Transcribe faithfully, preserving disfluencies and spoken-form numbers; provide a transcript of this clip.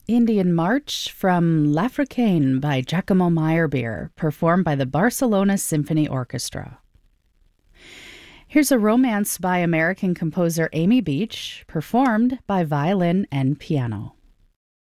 Indian March from L'Africaine by Giacomo Meyerbeer, performed by the Barcelona Symphony Orchestra. Here's a romance by American composer Amy Beach, performed by violin and piano.